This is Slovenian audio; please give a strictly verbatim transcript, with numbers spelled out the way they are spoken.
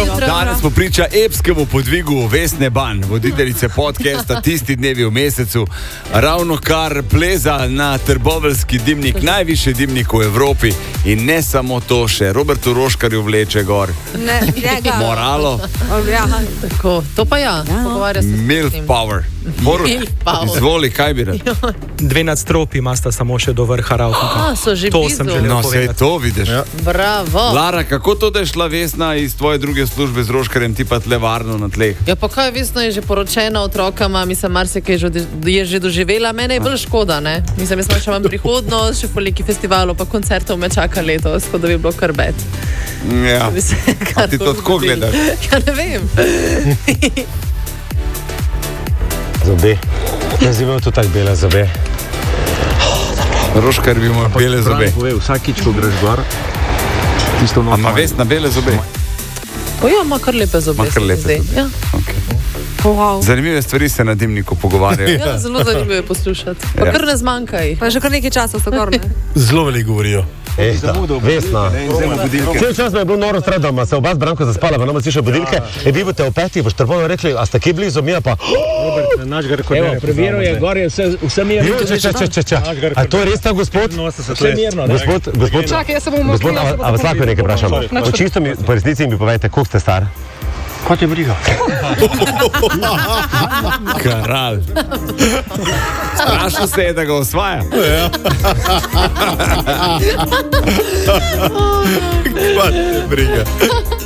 Danes smo priča epskemu podvigu Vesne Ban, voditeljice podcasta Tisti dnevi v mesecu, ravno kar pleza na trboveljski dimnik, najvišji dimnik v Evropi in ne samo to, še Robertu Roškarju vleče gor. Ne, njega. Moralo. Tako, to pa ja. Milf power. Moru, izvoli, kaj bi rad? Dve nadstropi imasta samo še do vrha Ravnika. A, so že to blizu. sem želel No, povedati. sej to vidiš. Ja. Bravo. Lara, kako to, da je šla Vesna iz tvoje druge službe z Roškarjem, ti pa tle varno na tleh? Ja, pa kaj, Vesna je že poročena otrokama, mislim, marsikaj že od- je že doživela, mene je bolj škoda, ne? Mislim, jaz še imam prihodnost, še poliki festivalov, pa koncertov me čaka letos, tako da bi bilo kar bed. Ja. Bi se A kar ti to to tako zgodilo. gledaš? Ja, ne vem. Zobe. Jaz imam tudi tako bele zobe. Roškar bi imel bele zobe. Povej, vsakič, ko greš gor, tisto noč. A ima Vesna bele zobe? Pa ja, ima kar lepe zobe. Ima kar se mi lepe zdi. zobe. Ja. Okay. Wow. Zanimive stvari se na dimniku pogovarjajo. Ja, zelo zanimivo je poslušati. Pa Ja. kar ne zmanjkaj. Pa že kar nekaj časa so gor, ne? Zelo veliko govorijo. Ejta, Vesna. Cel čas me je bilo noro strah, da ma se oba z Branko zaspala, pa nama slišal budilke. E, vi boste v petih v Štrbono rekli, a ste kje blizu, mi pa... Evo, preveril je, gor je vse, vse mirno. Jo, če, če, če, če, če. A to je res ta gospod? Vse mirno, ne? Gospod, gospod, Čakaj, jaz se bom gospod, a, a vas lahko nekaj vprašam? Po čisto mi, po resnici mi povejte, koliko ste star? Kot je briga. Kralj. Strašno se je, da ga osvaja. Ja. Pa te briga.